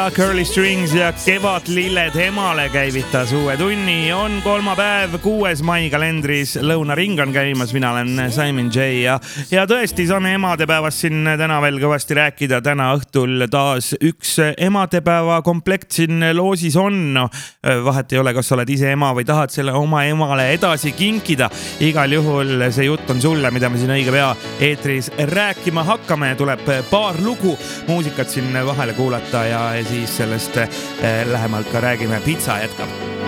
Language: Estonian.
ja Curly Strings ja Kevadlilled emale käivitas uue tunni. On kolmapäev, 6. mai kalendris, lõunaring on käimas. Mina olen Simon J ja tõesti saame emadepäevast siin täna veel kõvasti rääkida. Täna õhtul taas üks emadepäeva komplekt siin loosis on. No, vahet ei ole, kas oled ise ema või tahad selle oma emale edasi kinkida. Igal juhul see jutt on sulle, mida me siin õige pea eetris rääkima hakkame. Tuleb paar lugu muusikat siin vahele kuulata ja siis sellest lähemalt ka räägime. Pitsa jätkab.